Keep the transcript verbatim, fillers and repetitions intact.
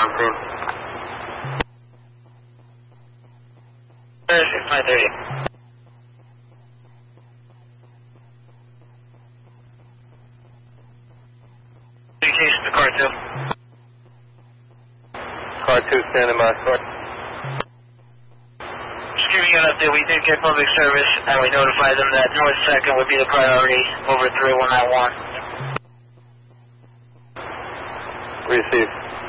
on scene. five thirty. Communication to car two. Car two standing by. Just giving you an update, we did get public service and we notified them that North second would be the priority over three one nine one. Received.